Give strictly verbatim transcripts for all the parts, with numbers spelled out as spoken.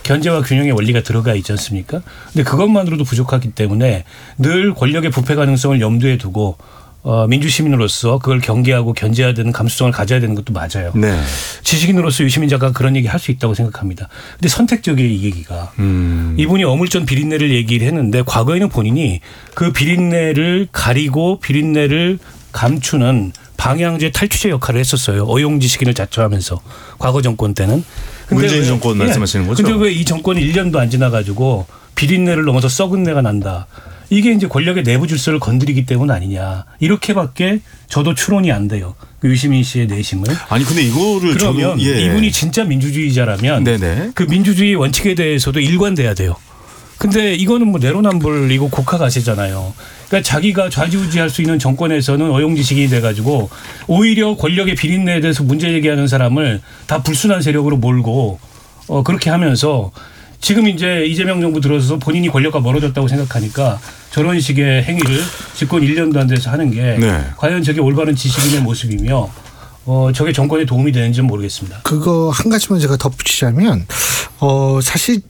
견제와 균형의 원리가 들어가 있지 않습니까? 근데 그것만으로도 부족하기 때문에 늘 권력의 부패 가능성을 염두에 두고 어, 민주시민으로서 그걸 경계하고 견제해야 되는 감수성을 가져야 되는 것도 맞아요. 네. 지식인으로서 유시민 작가가 그런 얘기 할 수 있다고 생각합니다. 근데 선택적이에요, 이 얘기가. 음. 이분이 어물전 비린내를 얘기를 했는데 과거에는 본인이 그 비린내를 가리고 비린내를 감추는 방향제 탈취제 역할을 했었어요. 어용지식인을 자처하면서 과거 정권 때는. 문재인 정권 예. 말씀하시는 거죠? 그런데 왜 이 정권이 일 년도 안 지나가지고 비린내를 넘어서 썩은 내가 난다. 이게 이제 권력의 내부 질서를 건드리기 때문 아니냐. 이렇게밖에 저도 추론이 안 돼요. 유시민 씨의 내심을. 아니 근데 이거를 그러면 저도, 예. 이분이 진짜 민주주의자라면 네네. 그 민주주의 원칙에 대해서도 일관돼야 돼요. 근데 이거는 뭐 내로남불이고 국가가세잖아요. 그러니까 자기가 좌지우지할 수 있는 정권에서는 어용지식인이 돼가지고 오히려 권력의 비린내에 대해서 문제 제기하는 사람을 다 불순한 세력으로 몰고 어 그렇게 하면서 지금 이제 이재명 정부 들어서서 본인이 권력과 멀어졌다고 생각하니까 저런 식의 행위를 집권 일 년도 안 돼서 하는 게 네. 과연 저게 올바른 지식인의 모습이며 어, 저게 정권에 도움이 되는지는 모르겠습니다. 그거 한 가지만 제가 덧붙이자면 어, 사실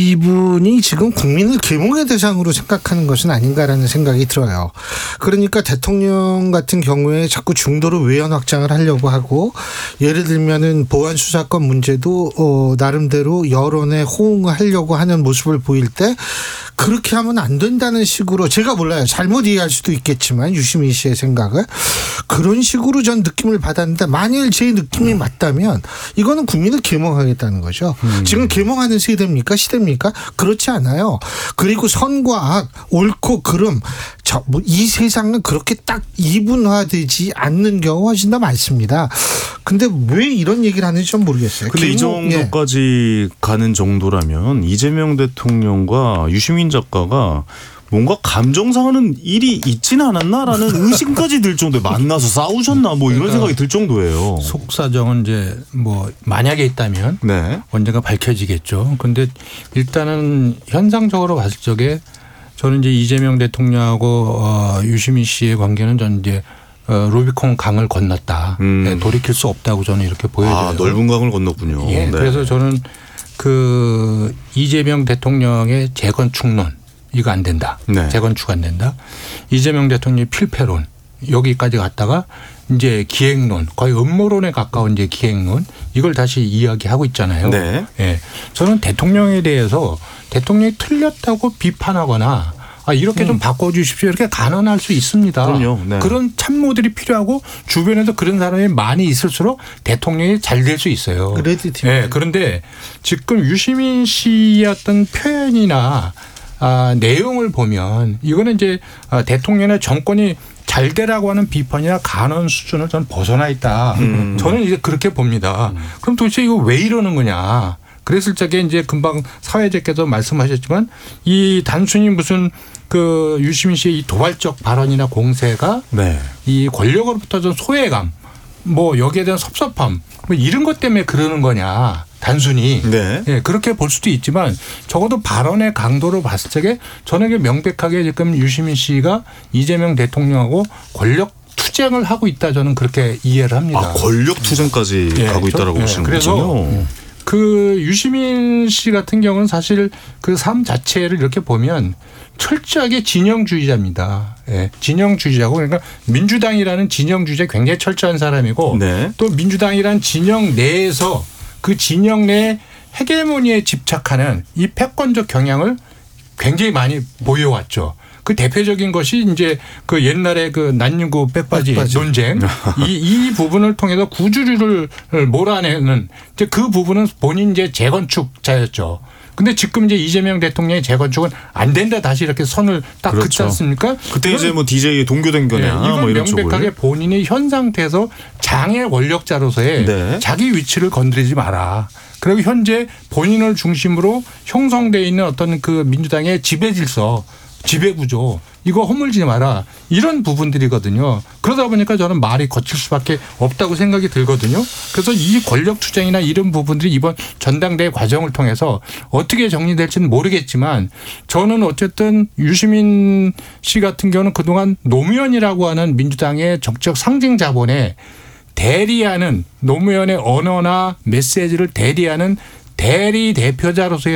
이분이 지금 국민을 계몽의 대상으로 생각하는 것은 아닌가라는 생각이 들어요. 그러니까 대통령 같은 경우에 자꾸 중도로 외연 확장을 하려고 하고 예를 들면은 보안 수사권 문제도 어, 나름대로 여론에 호응을 하려고 하는 모습을 보일 때 그렇게 하면 안 된다는 식으로 제가 몰라요. 잘못 이해할 수도 있겠지만 유시민 씨의 생각을 그런 식으로 전 느낌을 받았는데 만일 제 느낌이 음. 맞다면 이거는 국민을 계몽하겠다는 거죠. 음. 지금 계몽하는 세대입니까? 시대입니까? 그렇지 않아요. 그리고 선과 악, 옳고 그름 저, 뭐 이 세상은 그렇게 딱 이분화되지 않는 경우가 훨씬 더 많습니다. 근데 왜 이런 얘기를 하는지 좀 모르겠어요. 근데 이 정도까지 예. 가는 정도라면 이재명 대통령과 유시민 작가가 뭔가 감정 상하는 일이 있지는 않았나라는 의심까지 들 정도에 만나서 싸우셨나 뭐 이런 생각이 들 정도예요. 속사정은 이제 뭐 만약에 있다면 네. 언젠가 밝혀지겠죠. 그런데 일단은 현상적으로 봤을 적에 저는 이제 이재명 대통령하고 어 유시민 씨의 관계는 전 이제 어 루비콘 강을 건넜다. 음. 네, 돌이킬 수 없다고 저는 이렇게 보여져요. 아, 넓은 강을 건넜군요. 예, 네. 그래서 저는 그 이재명 대통령의 재건축론 이거 안 된다. 네. 재건축 안 된다. 이재명 대통령의 필패론 여기까지 갔다가 이제 기획론 거의 음모론에 가까운 이제 기획론 이걸 다시 이야기하고 있잖아요. 네. 예. 저는 대통령에 대해서 대통령이 틀렸다고 비판하거나 아, 이렇게 음. 좀 바꿔주십시오. 이렇게 간언할 수 있습니다. 그럼요. 네. 그런 참모들이 필요하고 주변에도 그런 사람이 많이 있을수록 대통령이 잘 될 수 있어요. 네. 그런데 지금 유시민 씨의 어떤 표현이나 아, 내용을 보면 이거는 이제 대통령의 정권이 잘 되라고 하는 비판이나 간언 수준을 저는 벗어나 있다. 음. 저는 이제 그렇게 봅니다. 음. 그럼 도대체 이거 왜 이러는 거냐. 그랬을 적에 이제 금방 사회자께서 말씀하셨지만 이 단순히 무슨 그 유시민 씨의 이 도발적 발언이나 공세가 네. 이 권력으로부터 좀 소외감 뭐 여기에 대한 섭섭함 뭐 이런 것 때문에 그러는 거냐. 단순히 네. 예, 그렇게 볼 수도 있지만 적어도 발언의 강도를 봤을 적에 저는 명백하게 지금 유시민 씨가 이재명 대통령하고 권력 투쟁을 하고 있다 저는 그렇게 이해를 합니다. 아, 권력 투쟁까지 예, 가고 있다라고 예, 보시는 그래서 거군요. 그 유시민 씨 같은 경우는 사실 그 삶 자체를 이렇게 보면 철저하게 진영주의자입니다. 예, 진영주의자고 그러니까 민주당이라는 진영주의자 굉장히 철저한 사람이고 네. 또 민주당이라는 진영 내에서 그 진영 내 헤게모니에 집착하는 이 패권적 경향을 굉장히 많이 보여왔죠. 그 대표적인 것이 이제 그 옛날에 그 난닝구 백바지, 백바지. 논쟁 이, 이 부분을 통해서 구주류를 몰아내는 이제 그 부분은 본인 이제 재건축자였죠. 근데 지금 이제 이재명 대통령의 재건축은 안 된다 다시 이렇게 선을 딱 그렇죠. 긋지 않습니까? 그때 이제 뭐 디제이 동교된 거냐. 네, 이건 뭐 이런 명백하게 쪽을. 본인이 현 상태에서 장애 권력자로서의 네. 자기 위치를 건드리지 마라. 그리고 현재 본인을 중심으로 형성되어 있는 어떤 그 민주당의 지배 질서, 지배 구조 이거 허물지 마라. 이런 부분들이거든요. 그러다 보니까 저는 말이 거칠 수밖에 없다고 생각이 들거든요. 그래서 이 권력 투쟁이나 이런 부분들이 이번 전당대회 과정을 통해서 어떻게 정리될지는 모르겠지만 저는 어쨌든 유시민 씨 같은 경우는 그동안 노무현이라고 하는 민주당의 정치적 상징 자본에 대리하는 노무현의 언어나 메시지를 대리하는 대리 대표자로서의